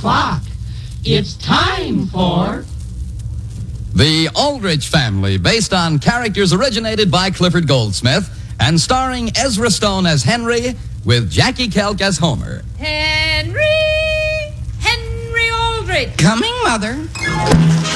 clock. It's time for... The Aldrich Family, based on characters originated by Clifford Goldsmith and starring Ezra Stone as Henry with Jackie Kelk as Homer. Henry Aldrich. Coming, Mother.